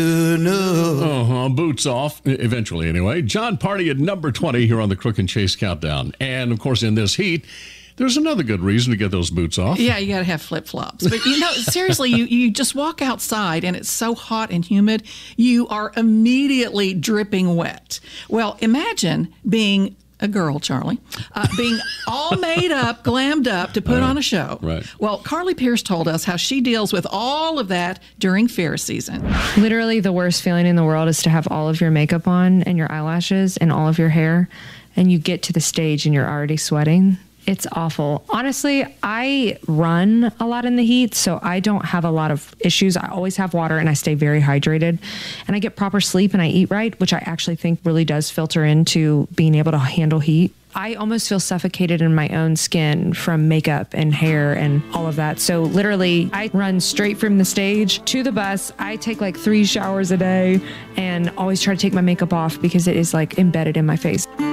Boots off, eventually anyway. John Party at number 20 here on the Crook and Chase Countdown. And, of course, in this heat, there's another good reason to get those boots off. Yeah, you got to have flip-flops. But, seriously, you just walk outside and it's so hot and humid, you are immediately dripping wet. Well, imagine being a girl, Charlie, being all made up, glammed up to put on a show. Right. Well, Carly Pierce told us how she deals with all of that during fair season. Literally the worst feeling in the world is to have all of your makeup on and your eyelashes and all of your hair, and you get to the stage and you're already sweating. It's awful. Honestly, I run a lot in the heat, so I don't have a lot of issues. I always have water and I stay very hydrated, and I get proper sleep and I eat right, which I actually think really does filter into being able to handle heat. I almost feel suffocated in my own skin from makeup and hair and all of that. So literally, I run straight from the stage to the bus. I take like 3 showers a day and always try to take my makeup off because it is like embedded in my face.